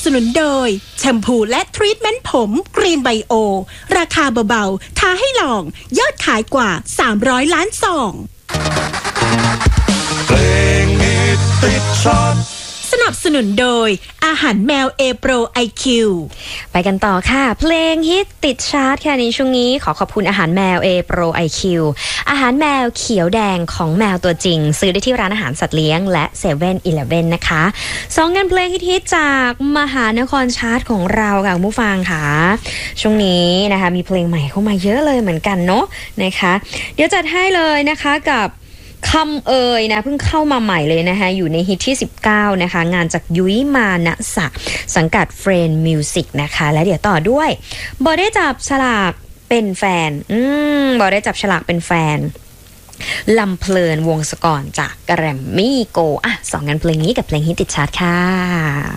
นุนโดยแชมพูและทรีทเมนต์ผมกรีนไบโอราคาเบาๆท้าให้ลองยอดขายกว่า300ล้านซองเพลงฮิตติดชาร์ตสนับสนุนโดยอาหารแมวเอโปรไอคิวไปกันต่อค่ะเพลงฮิตติดชาร์ตค่ะในช่วงนี้ขอบคุณอาหารแมวเอโปรไอคิวอาหารแมวเขียวแดงของแมวตัวจริงซื้อได้ที่ร้านอาหารสัตว์เลี้ยงและ7-Eleven นะคะ2งานเพลงฮิตจากมหานครชาร์ตของเราค่ะผู้ฟังค่ะช่วงนี้นะคะมีเพลงใหม่เข้ามาเยอะเลยเหมือนกันเนาะนะคะเดี๋ยวจัดให้เลยนะคะกับคำเอ่ยนะเพิ่งเข้ามาใหม่เลยนะคะอยู่ในฮิตที่19นะคะงานจากยุ้ยมานะศักดิ์สังกัดเฟรนด์มิวสิกนะคะและเดี๋ยวต่อด้วยบอได้จับฉลากเป็นแฟนบอได้จับฉลากเป็นแฟนลำเพลินวงศกรจากแกรมมี่โก2งานเพลงนี้กับเพลงฮิตติดชาร์ตค่ะ